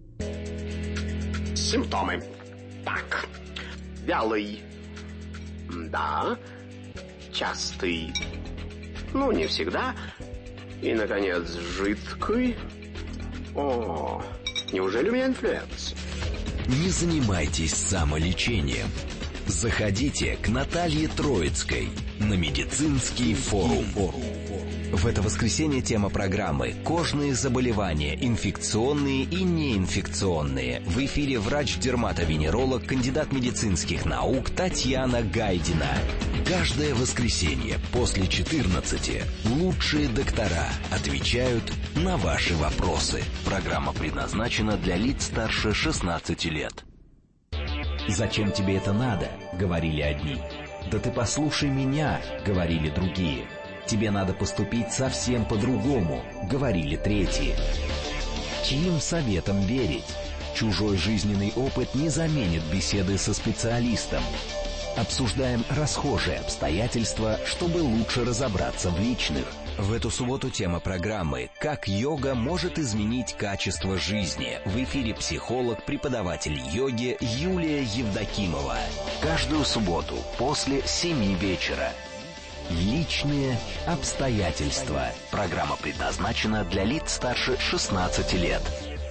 Симптомы. Так. Вялый. Да. Частый. Ну, не всегда. И, наконец, жидкий. О, неужели у меня инфлюенс? Не занимайтесь самолечением. Заходите к Наталье Троицкой на медицинский форум. В это воскресенье тема программы «Кожные заболевания, инфекционные и неинфекционные». В эфире врач-дерматовенеролог, кандидат медицинских наук Татьяна Гайдина. Каждое воскресенье после 14 лучшие доктора отвечают на ваши вопросы. Программа предназначена для лиц старше 16 лет. «Зачем тебе это надо?» — говорили одни. «Да ты послушай меня», — говорили другие. «Тебе надо поступить совсем по-другому», — говорили третьи. Чьим советом верить? Чужой жизненный опыт не заменит беседы со специалистом. Обсуждаем расхожие обстоятельства, чтобы лучше разобраться в личных. В эту субботу тема программы «Как йога может изменить качество жизни». В эфире психолог, преподаватель йоги Юлия Евдокимова. Каждую субботу после 7 вечера. Личные обстоятельства. Программа предназначена для лиц старше 16 лет.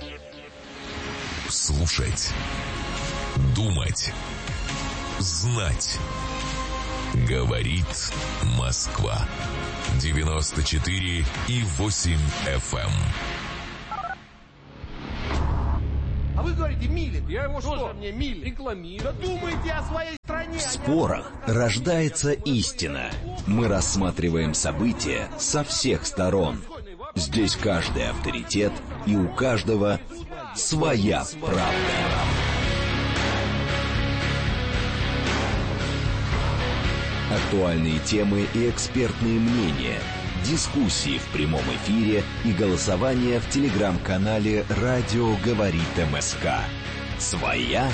Слушать. Думать. Знать. Говорит Москва. 94,8 FM. А вы говорите, Милин. Я его что? Мне Милин. Рекламирую. Да думайте о своей стране. В спорах рождается истина. Мы рассматриваем события со всех сторон. Здесь каждый авторитет, и у каждого своя правда. Актуальные темы и экспертные мнения, дискуссии в прямом эфире и голосование в телеграм-канале «Радио говорит МСК». Своя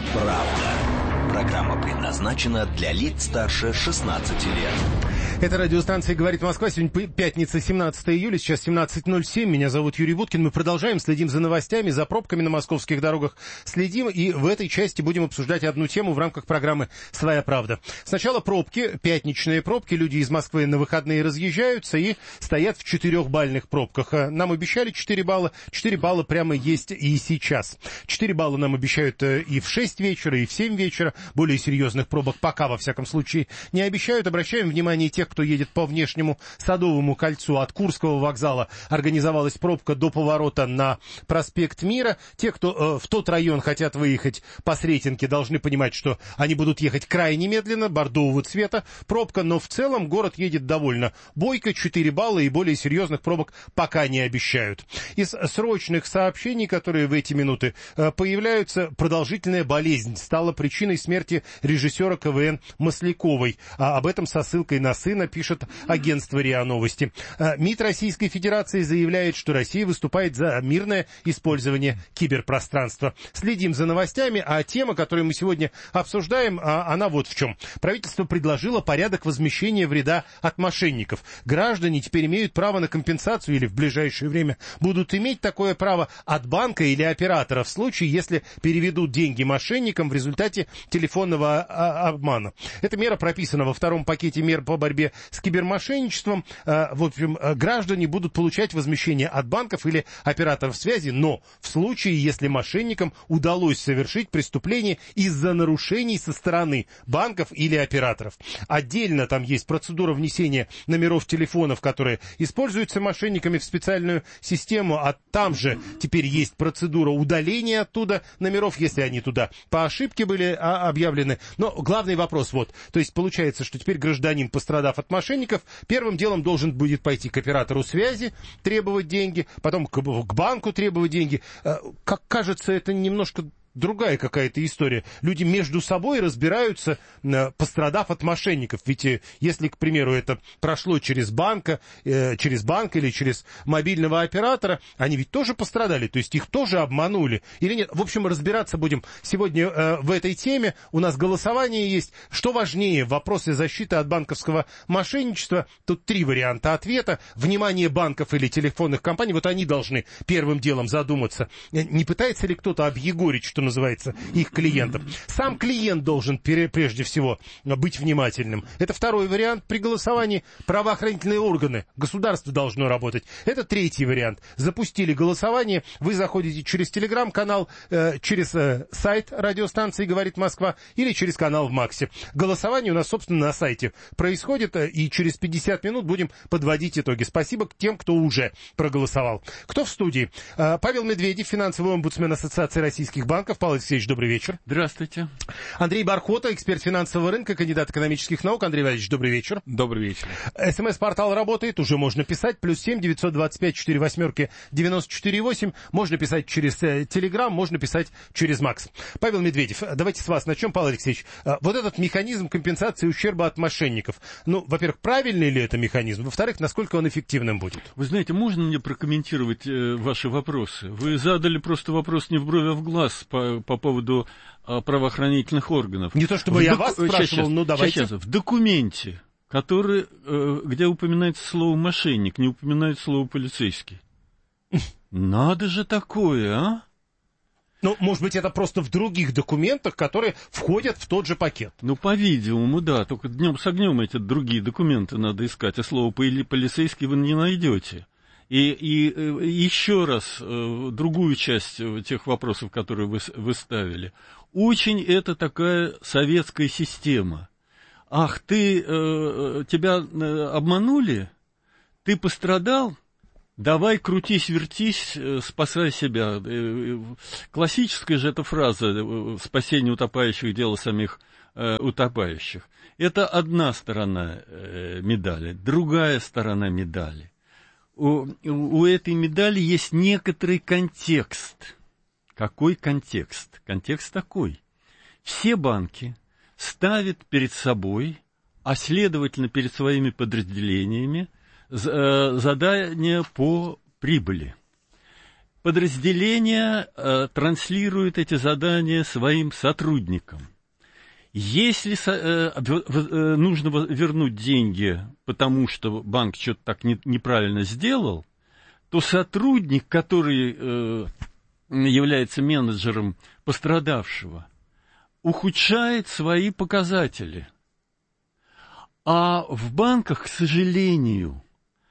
правда. Программа предназначена для лиц старше 16 лет. Это радиостанция «Говорит Москва». Сегодня пятница, 17 июля, сейчас 17:07. Меня зовут Юрий Буткин. Мы продолжаем, следим за новостями, за пробками на московских дорогах. Следим, и в этой части будем обсуждать одну тему в рамках программы «Своя правда». Сначала пробки, пятничные пробки. Люди из Москвы на выходные разъезжаются и стоят в 4-бальных пробках. Нам обещали 4 балла. 4 балла прямо есть и сейчас. 4 балла нам обещают и в 6 вечера, и в 7 вечера. Более серьезных пробок пока, во всяком случае, не обещают. Обращаем внимание тех, кто едет по внешнему Садовому кольцу. От Курского вокзала организовалась пробка до поворота на проспект Мира. Те, кто в тот район хотят выехать по Сретенке, должны понимать, что они будут ехать крайне медленно, бордового цвета пробка, но в целом город едет довольно бойко, 4 балла, и более серьезных пробок пока не обещают. Из срочных сообщений, которые в эти минуты появляются, продолжительная болезнь стала причиной смерти режиссера КВН Масляковой. Об этом со ссылкой на сына пишет агентство РИА Новости. МИД Российской Федерации заявляет, что Россия выступает за мирное использование киберпространства. Следим за новостями, а тема, которую мы сегодня обсуждаем, она вот в чем. Правительство предложило порядок возмещения вреда от мошенников. Граждане теперь имеют право на компенсацию или в ближайшее время будут иметь такое право от банка или оператора в случае, если переведут деньги мошенникам в результате телефонного обмана. Эта мера прописана во втором пакете мер по борьбе с кибермошенничеством. В общем, граждане будут получать возмещение от банков или операторов связи, но в случае, если мошенникам удалось совершить преступление из-за нарушений со стороны банков или операторов. Отдельно там есть процедура внесения номеров телефонов, которые используются мошенниками в специальную систему, а там же теперь есть процедура удаления оттуда номеров, если они туда по ошибке были объявлены. Но главный вопрос вот. То есть получается, что теперь гражданин, пострадав от мошенников, первым делом должен будет пойти к оператору связи, требовать деньги, потом к банку требовать деньги. Как кажется, это немножко другая какая-то история. Люди между собой разбираются, пострадав от мошенников. Ведь если, к примеру, это прошло через банк или через мобильного оператора, они ведь тоже пострадали, то есть их тоже обманули или нет. В общем, разбираться будем сегодня в этой теме. У нас голосование есть. Что важнее в вопросе защиты от банковского мошенничества? Тут 3 варианта ответа. Внимание банков или телефонных компаний, вот они должны первым делом задуматься. Не пытается ли кто-то объегорить, что называется, их клиентов? Сам клиент должен прежде всего быть внимательным. Это второй вариант. При голосовании правоохранительные органы, государство должно работать. Это третий вариант. Запустили голосование, вы заходите через телеграм-канал, через сайт радиостанции «Говорит Москва» или через канал в Максе. Голосование у нас, собственно, на сайте происходит, и через 50 минут будем подводить итоги. Спасибо тем, кто уже проголосовал. Кто в студии? Павел Медведев, финансовый омбудсмен Ассоциации российских банков. Павел Алексеевич, добрый вечер. Здравствуйте. Андрей Бархота, эксперт финансового рынка, кандидат экономических наук. Андрей Валерьевич, добрый вечер. Добрый вечер. СМС-портал работает, уже можно писать. +7 925 48 94 8. Можно писать через Телеграм, можно писать через Макс. Павел Медведев, давайте с вас начнем, Павел Алексеевич. Вот этот механизм компенсации ущерба от мошенников. Ну, во-первых, правильный ли это механизм? Во-вторых, насколько он эффективным будет? Вы знаете, можно мне прокомментировать ваши вопросы? Вы задали просто вопрос не в брови, а в глаз по поводу правоохранительных органов. Не то чтобы я вас спрашивал, но давайте. Сейчас. В документе, где упоминается слово «мошенник», не упоминается слово «полицейский». Надо же такое, а? Ну, может быть, это просто в других документах, которые входят в тот же пакет. Ну, по-видимому, да. Только днем с огнем эти другие документы надо искать, а слово «полицейский» вы не найдете. И еще раз, другую часть тех вопросов, которые вы ставили. Очень это такая советская система. Ах, тебя обманули? Ты пострадал? Давай, крутись, вертись, спасай себя. Классическая же эта фраза «спасение утопающих – дело самих утопающих». Это одна сторона медали. Другая сторона медали. У этой медали есть некоторый контекст. Какой контекст? Контекст такой. Все банки ставят перед собой, а следовательно перед своими подразделениями, задания по прибыли. Подразделения транслируют эти задания своим сотрудникам. Если нужно вернуть деньги, потому что банк что-то так неправильно сделал, то сотрудник, который является менеджером пострадавшего, ухудшает свои показатели. А в банках, к сожалению,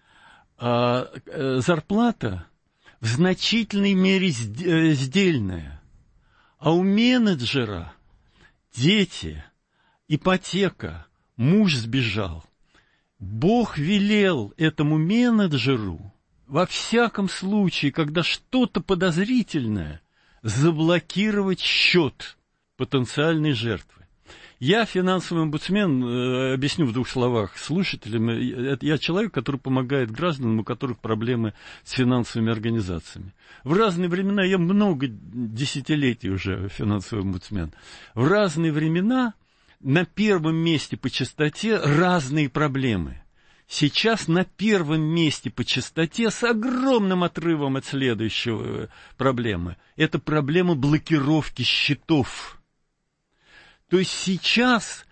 зарплата в значительной мере сдельная. А у менеджера дети, ипотека, муж сбежал. Бог велел этому менеджеру во всяком случае, когда что-то подозрительное, заблокировать счет потенциальной жертвы. Я финансовый омбудсмен, объясню в двух словах слушателям, я человек, который помогает гражданам, у которых проблемы с финансовыми организациями. В разные времена, я много десятилетий уже финансовый омбудсмен, в разные времена на первом месте по частоте разные проблемы. Сейчас на первом месте по частоте с огромным отрывом от следующей проблемы. Это проблема блокировки счетов. То есть сейчас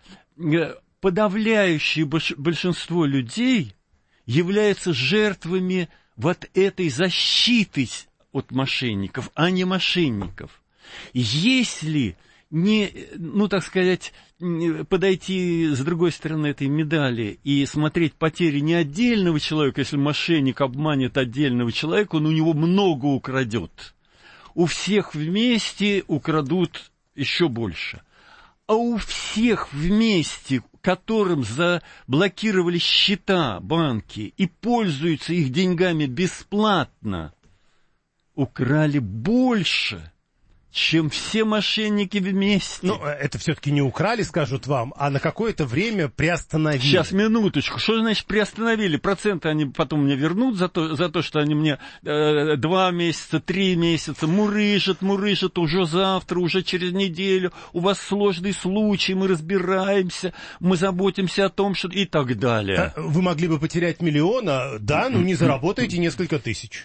подавляющее большинство людей являются жертвами вот этой защиты от мошенников, а не мошенников. Если не, так сказать, подойти с другой стороны этой медали и смотреть потери не отдельного человека, если мошенник обманет отдельного человека, он у него много украдет. У всех вместе украдут еще больше. А у всех вместе, которым заблокировали счета банки и пользуются их деньгами бесплатно, украли больше, чем все мошенники вместе. Ну, это все-таки не украли, скажут вам, а на какое-то время приостановили. Сейчас, минуточку. Что значит приостановили? Проценты они потом мне вернут за то, что они мне 2 месяца, 3 месяца мурыжат, уже завтра, уже через неделю. У вас сложный случай, мы разбираемся, мы заботимся о том, что... и так далее. Вы могли бы потерять миллион, да, но не заработаете несколько тысяч.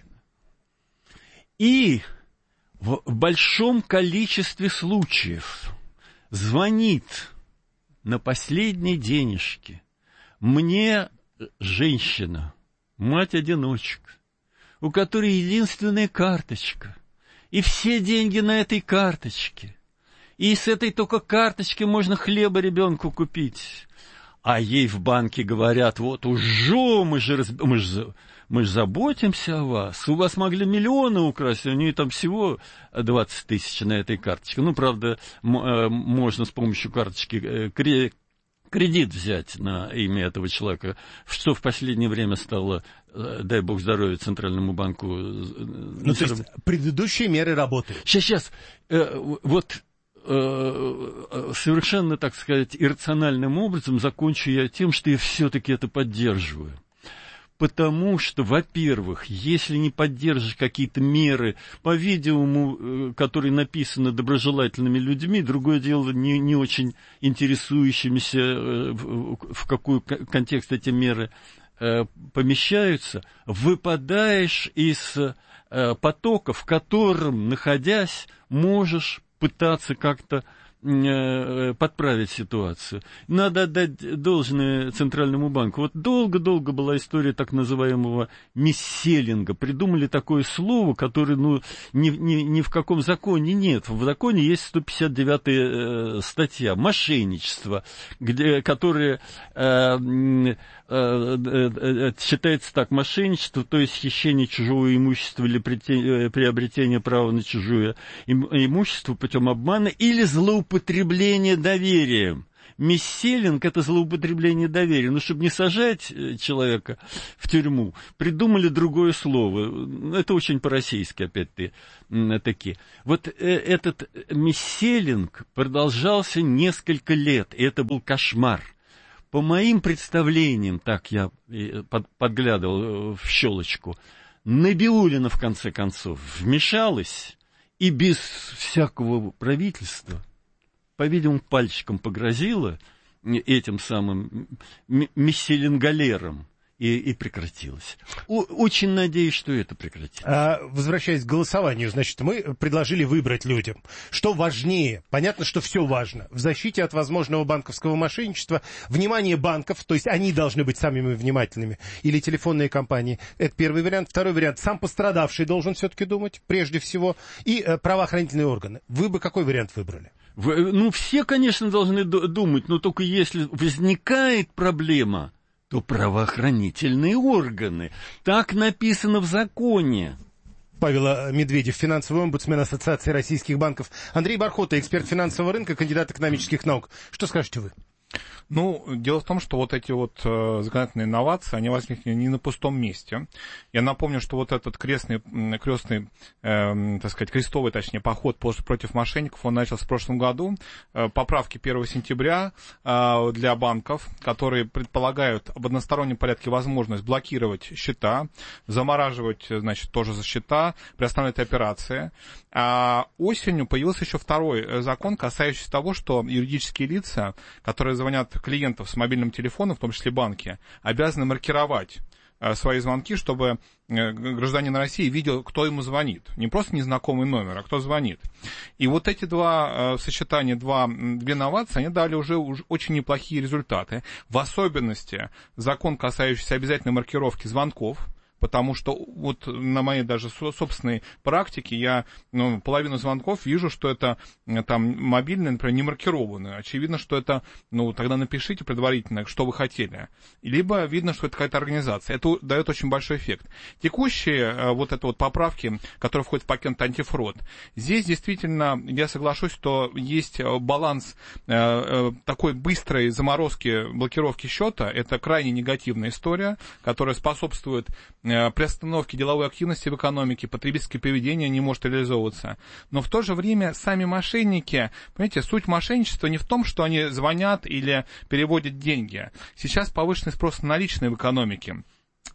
И... в большом количестве случаев звонит на последней денежке мне женщина, мать-одиночка, у которой единственная карточка, и все деньги на этой карточке, и с этой только карточки можно хлеба ребенку купить. А ей в банке говорят: вот уже мы же заботимся о вас. У вас могли миллионы украсть, у нее там всего 20 тысяч на этой карточке. Ну, правда, можно с помощью карточки кредит взять на имя этого человека, что в последнее время стало, дай бог здоровья, Центральному банку. Ну, то есть предыдущие меры работают. Сейчас, совершенно, так сказать, иррациональным образом закончу я тем, что я все-таки это поддерживаю. Потому что, во-первых, если не поддержишь какие-то меры, по-видимому, которые написаны доброжелательными людьми, другое дело не очень интересующимися, в какой контекст эти меры помещаются, выпадаешь из потока, в котором, находясь, можешь пытаться как-то подправить ситуацию. Надо отдать должное Центральному банку. Вот долго-долго была история так называемого мисселинга. Придумали такое слово, которое ни в каком законе нет. В законе есть 159-я статья «Мошенничество», которое считается так: мошенничество, то есть хищение чужого имущества или приобретение права на чужое имущество путем обмана или злоупотребление доверием. Мисселинг — это злоупотребление доверия. Чтобы не сажать человека в тюрьму, придумали другое слово. Это очень по-российски, опять-таки. Вот этот мисселинг продолжался несколько лет, и это был кошмар. По моим представлениям, так я подглядывал в щелочку, Набиуллина, в конце концов, вмешалась и без всякого правительства, по-видимому, пальчиком погрозила этим самым мисселингалером, и прекратилось. Очень надеюсь, что это прекратится. Возвращаясь к голосованию, значит, мы предложили выбрать людям, что важнее. Понятно, что все важно. В защите от возможного банковского мошенничества внимание банков, то есть они должны быть самыми внимательными, или телефонные компании. Это первый вариант. Второй вариант: сам пострадавший должен все-таки думать, прежде всего, и правоохранительные органы. Вы бы какой вариант выбрали? Все, конечно, должны думать, но только если возникает проблема, то правоохранительные органы. Так написано в законе. Павел Медведев, финансовый омбудсмен Ассоциации российских банков. Андрей Бархота, эксперт финансового рынка, кандидат экономических наук. Что скажете вы? Дело в том, что вот эти законодательные инновации, они возникли не на пустом месте. Я напомню, что вот этот крестовый поход против мошенников, он начался в прошлом году. Поправки 1 сентября для банков, которые предполагают об одностороннем порядке возможность блокировать счета, замораживать, тоже за счета, приостанавливать операции. А осенью появился еще второй закон, касающийся того, что юридические лица, которые звонят клиентов с мобильным телефоном, в том числе банки, обязаны маркировать свои звонки, чтобы гражданин России видел, кто ему звонит. Не просто незнакомый номер, а кто звонит. И вот эти два сочетания, две новации, они дали уже очень неплохие результаты. В особенности закон, касающийся обязательной маркировки звонков, потому что вот на моей даже собственной практике я половину звонков вижу, что это там мобильные, например, не маркированные. Очевидно, что это, тогда напишите предварительно, что вы хотели. Либо видно, что это какая-то организация. Это дает очень большой эффект. Текущие поправки, которые входят в пакет антифрод, здесь действительно, я соглашусь, что есть баланс такой быстрой заморозки, блокировки счета. Это крайне негативная история, которая способствует приостановки деловой активности в экономике, потребительское поведение не может реализовываться. Но в то же время сами мошенники, понимаете, суть мошенничества не в том, что они звонят или переводят деньги. Сейчас повышенный спрос на наличные в экономике.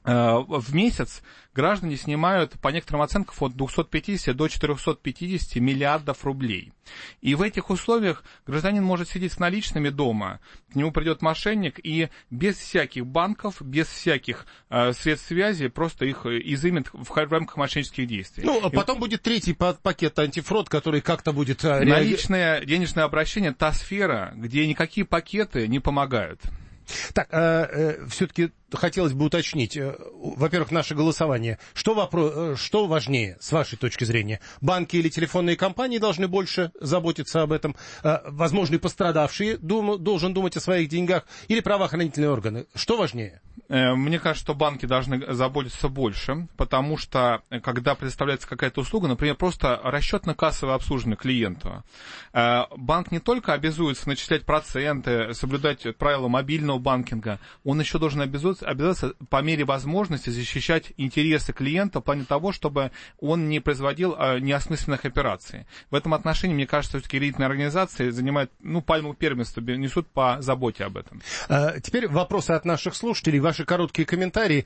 В месяц граждане снимают, по некоторым оценкам, от 250 до 450 миллиардов рублей. И в этих условиях гражданин может сидеть с наличными дома, к нему придет мошенник и без всяких банков, без всяких средств связи просто их изымет в рамках мошеннических действий. А потом будет третий пакет антифрод, который как-то будет... Наличное денежное обращение — та сфера, где никакие пакеты не помогают. Так, все-таки хотелось бы уточнить, во-первых, наше голосование. Что важнее, с вашей точки зрения? Банки или телефонные компании должны больше заботиться об этом? Возможно, пострадавший должен думать о своих деньгах? Или правоохранительные органы? Что важнее? Мне кажется, что банки должны заботиться больше, потому что, когда предоставляется какая-то услуга, например, просто расчетно-кассовое обслуживание клиенту, банк не только обязуется начислять проценты, соблюдать правила мобильного банкинга, он еще должен обязаться по мере возможности защищать интересы клиента в плане того, чтобы он не производил неосмысленных операций. В этом отношении, мне кажется, все-таки кредитные организации занимают, пальму первенства, несут по заботе об этом. Теперь вопросы от наших слушателей, ваши короткие комментарии.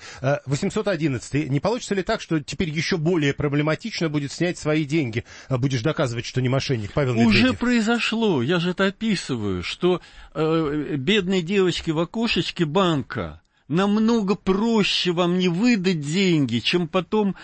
811. Не получится ли так, что теперь еще более проблематично будет снять свои деньги? Будешь доказывать, что не мошенник, Павел Медведев. Уже произошло, я же это описываю, что бедной девочке в окошечке банка намного проще вам не выдать деньги, чем потом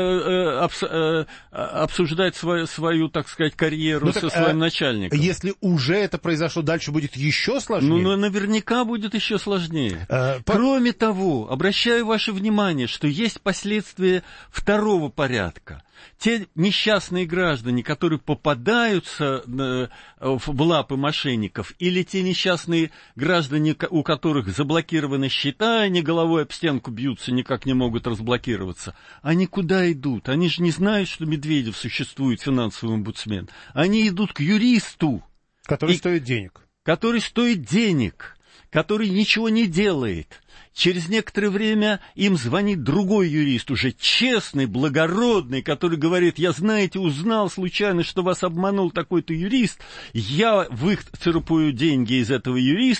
обсуждать свою, так сказать, карьеру со своим начальником. Если уже это произошло, дальше будет еще сложнее? Ну, наверняка будет еще сложнее. Кроме того, обращаю ваше внимание, что есть последствия второго порядка. Те несчастные граждане, которые попадаются в лапы мошенников, или те несчастные граждане, у которых заблокированы счета, они головой об стенку бьются, никак не могут разблокироваться, они куда идут? Они же не знают, что Медведев существует, финансовый омбудсмен. Они идут к юристу. Который стоит денег. Который стоит денег, который ничего не делает. Через некоторое время им звонит другой юрист, уже честный, благородный, который говорит: я, знаете, узнал случайно, что вас обманул такой-то юрист, я выцарапаю деньги из этого юриста,